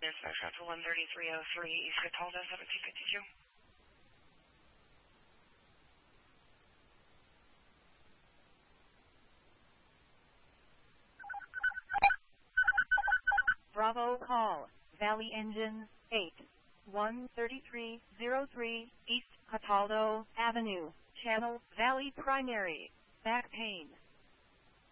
Dispatch out to 13303 East Cataldo 1752. Bravo call, Valley Engine 8, 13303 East Cataldo Avenue, Channel Valley Primary, back pain.